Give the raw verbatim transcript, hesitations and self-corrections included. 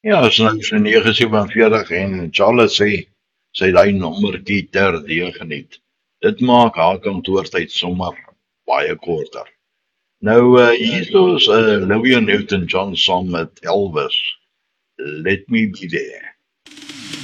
Ja, is nou so nege sewe vier en Charlotte sê sy het daai nommertjie terdee geniet. Dit maak haar kantoortyd sommer baie korter. Nou uh, hier is uh, Olivia Newton-John saam met Elvis. Let me be there.